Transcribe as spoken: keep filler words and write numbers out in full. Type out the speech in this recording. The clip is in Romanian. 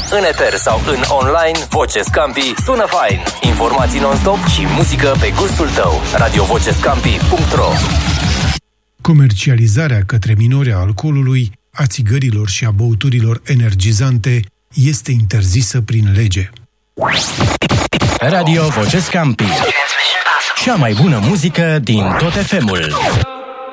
În eter sau în online, Voce Scampi sună fain. Informații non-stop și muzică pe gustul tău. radio voce scampi punct ro. Comercializarea către minori a alcoolului, a țigărilor și a băuturilor energizante este interzisă prin lege. Radio Voce Scampi. Cea mai bună muzică din tot F M-ul.